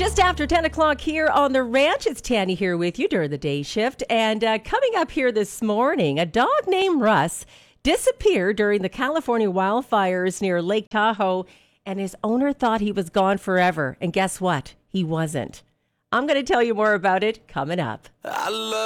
Just after 10 o'clock here on The Ranch, it's Tanny here with you during the day shift. And coming up here this morning, a dog named Russ disappeared during the California wildfires near Lake Tahoe, and his owner thought he was gone forever. And guess what? He wasn't. I'm going to tell you more about it coming up.